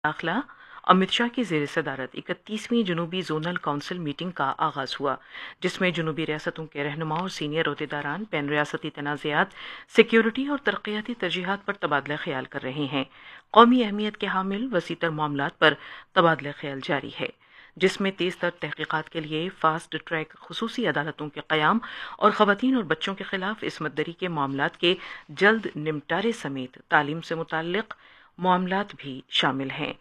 داخلہ امت شاہ کی زیر صدارت 31ویں جنوبی زونل کونسل میٹنگ کا آغاز ہوا، جس میں جنوبی ریاستوں کے رہنما اور سینئر عہدیداران بین ریاستی تنازعات، سیکیورٹی اور ترقیاتی ترجیحات پر تبادلہ خیال کر رہے ہیں۔ قومی اہمیت کے حامل وسیع تر معاملات پر تبادلہ خیال جاری ہے، جس میں تیز تر تحقیقات کے لیے فاسٹ ٹریک خصوصی عدالتوں کے قیام اور خواتین اور بچوں کے خلاف عصمت دری کے معاملات کے جلد نمٹارے سمیت تعلیم سے متعلق معاملات بھی شامل ہیں۔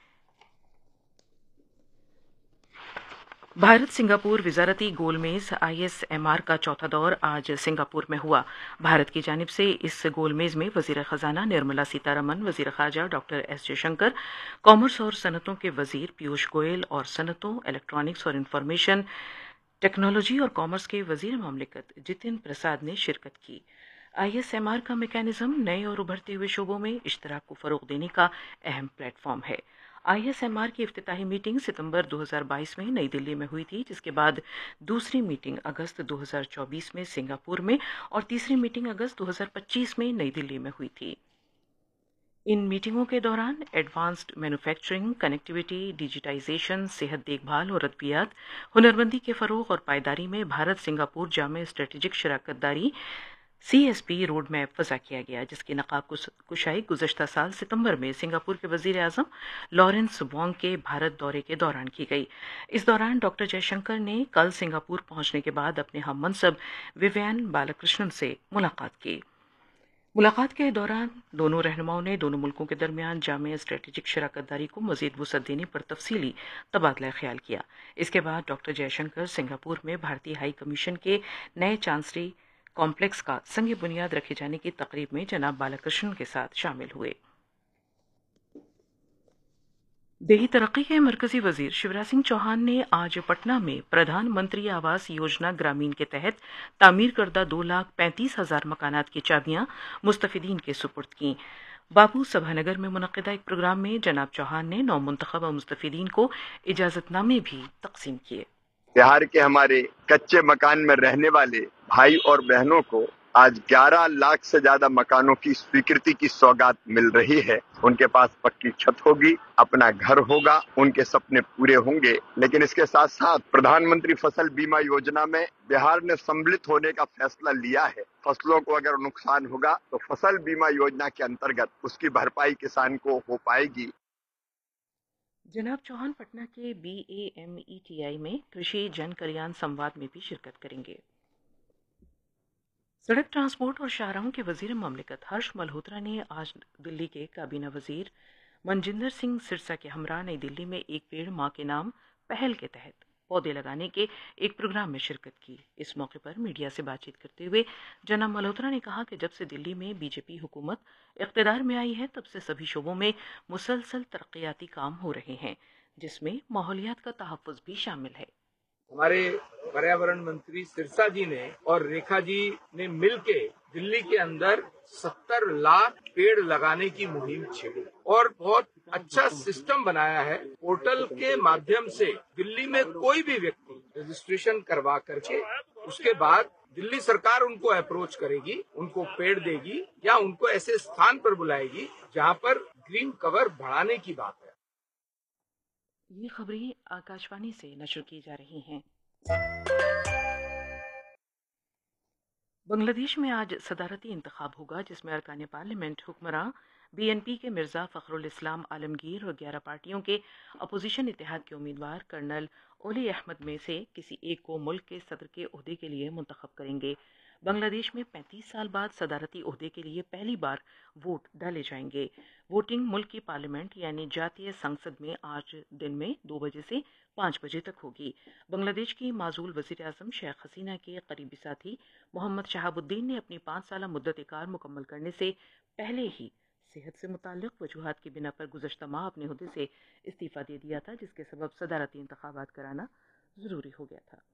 بھارت سنگاپور وزارتی گول میز ISMR کا چوتھا دور آج سنگاپور میں ہوا۔ بھارت کی جانب سے اس گول میز میں وزیر خزانہ نرملا سیتا رمن، وزیر خارجہ doctor S J Shankar, commerce اور صنعتوں کے وزیر پیوش گوئل اور صنعتوں، الیکٹرانکس اور انفارمیشن ٹیکنالوجی اور کامرس کے وزیر مملکت جتن پرساد نے شرکت کی۔ ISMR کا میکانزم نئے اور ابھرتے ہوئے شعبوں میں اشتراک کو فروغ دینے کا اہم پلیٹ فارم ہے۔ ISMR کی افتتاحی میٹنگ ستمبر 2022 میں نئی دلی میں ہوئی تھی، جس کے بعد دوسری میٹنگ اگست 2024 میں سنگاپور میں اور تیسری میٹنگ اگست 2025 میں نئی دلی میں ہوئی تھی۔ ان میٹنگوں کے دوران ایڈوانسڈ مینوفیکچرنگ، کنیکٹیویٹی، ڈیجیٹائزیشن، صحت دیکھ بھال اور ادویات، ہنرمندی کے فروغ اور پائیداری میں بھارت سنگاپور جامع اسٹریٹجک شراکت داری CSP روڈ میپ وضع کیا گیا، جس کی نقاب کشائی گزشتہ سال ستمبر میں سنگاپور کے وزیر اعظم لارنس وانگ کے بھارت دورے کے دوران کی گئی۔ اس دوران ڈاکٹر جے شنکر نے کل سنگاپور پہنچنے کے بعد اپنے ہم منصب ووین بالاکرشنن سے ملاقات کی۔ ملاقات کے دوران دونوں رہنماؤں نے دونوں ملکوں کے درمیان جامع اسٹریٹجک شراکت داری کو مزید وسعت دینے پر تفصیلی تبادلہ خیال کیا۔ اس کے بعد ڈاکٹر جے شنکر سنگاپور میں بھارتی ہائی کمیشن کے نئے چانسلری کمپلیکس کا سنگ بنیاد رکھے جانے کی تقریب میں جناب بالاکرشنن کے ساتھ شامل ہوئے۔ دیہی ترقی کے مرکزی وزیر شیوراج سنگھ چوہان نے آج پٹنہ میں پردھان منتری آواس یوجنا گرامین کے تحت تعمیر کردہ 2,35,000 مکانات کی چابیاں مستفیدین کے سپرد کیں۔ بابو سبھا نگر میں منعقدہ ایک پروگرام میں جناب چوہان نے نو منتخبہ مستفیدین کو اجازت نامے بھی تقسیم کیے۔ بہار کے ہمارے کچے مکان میں رہنے والے بھائی اور بہنوں کو آج 11 لاکھ سے زیادہ مکانوں کی سویکرتی کی سوگات مل رہی ہے۔ ان کے پاس پکی چھت ہوگی، اپنا گھر ہوگا، ان کے سپنے پورے ہوں گے۔ لیکن اس کے ساتھ ساتھ پردھان منتری فصل بیمہ یوجنا میں بہار نے سملت ہونے کا فیصلہ لیا ہے۔ فصلوں کو اگر نقصان ہوگا تو فصل بیمہ یوجنا کے انترگت اس کی بھرپائی کسان کو ہو پائے گی۔ جناب چوہان پٹنہ کے BAMETI میں کرشی جن کلیان سمواد میں بھی شرکت کریں گے۔ سڑک ٹرانسپورٹ اور شاہراہوں کے وزیر مملکت ہرش ملہوترا نے آج دلی کے کابینہ وزیر منجندر سنگھ سرسا کے ہمراہ نئی دلی میں ایک پیڑ ماں کے نام پہل کے تحت پودے لگانے کے ایک پروگرام میں شرکت کی۔ اس موقع پر میڈیا سے بات چیت کرتے ہوئے جناب ملہوترا نے کہا کہ جب سے دلی میں BJP حکومت اقتدار میں آئی ہے، تب سے سبھی شعبوں میں مسلسل ترقیاتی کام ہو رہے ہیں، جس میں ماحولیات کا تحفظ بھی شامل ہے۔ ہمارے پریاورن منتری سرسا جی نے اور ریکھا جی نے مل کے دلی کے اندر 70 لاکھ پیڑ لگانے کی مہم چھیڑی اور بہت اچھا سسٹم بنایا ہے۔ پورٹل کے مادھیم سے دلی میں کوئی بھی ویکتی رجسٹریشن کروا کر کے اس کے بعد دلی سرکار ان کو اپروچ کرے گی، ان کو پیڑ دے گی یا ان کو ایسے استھان پر بلائے گی جہاں پر گرین کور بڑھانے کی بات ہے۔ یہ خبریں آکاشوانی سے نشر کی جا رہی ہیں۔ بنگلہ دیش میں آج صدارتی انتخاب ہوگا، جس میں ارکان پارلیمنٹ، حکمراں BNP کے مرزا فخر الاسلام عالمگیر اور 11 پارٹیوں کے اپوزیشن اتحاد کے امیدوار کرنل اولی احمد میں سے کسی ایک کو ملک کے صدر کے عہدے کے لیے منتخب کریں گے۔ بنگلہ دیش میں 35 سال بعد صدارتی عہدے کے لیے پہلی بار ووٹ ڈالے جائیں گے۔ ووٹنگ ملک کی پارلیمنٹ یعنی جاتیہ سنسد میں آج دن میں 2 بجے سے 5 بجے تک ہوگی۔ بنگلہ دیش کی معزول وزیر اعظم شیخ حسینہ کے قریبی ساتھی محمد شہاب الدین نے اپنی 5 سالہ مدت کار مکمل کرنے سے پہلے ہی صحت سے متعلق وجوہات کی بنا پر گزشتہ ماہ اپنے عہدے سے استعفیٰ دے دیا تھا، جس کے سبب صدارتی انتخابات کرانا ضروری ہو گیا تھا۔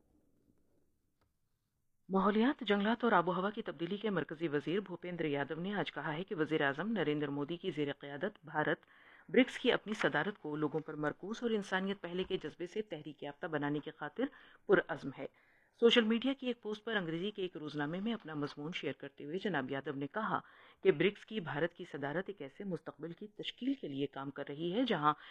ماحولیات، جنگلات اور آب و ہوا کی تبدیلی کے مرکزی وزیر بھوپیندر یادو نے آج کہا ہے کہ وزیر اعظم نریندر مودی کی زیر قیادت بھارت برکس کی اپنی صدارت کو لوگوں پر مرکوز اور انسانیت پہلے کے جذبے سے تحریک یافتہ بنانے کی خاطر پرعزم ہے۔ सोशल मीडिया की एक पोस्ट पर अंग्रेजी के एक रोजनामे में अपना मजमून शेयर करते हुए जनाब यादव ने कहा कि ब्रिक्स की भारत की सदारत एक ऐसे मुस्तकबिल की तश्कील के लिए काम कर रही है जहां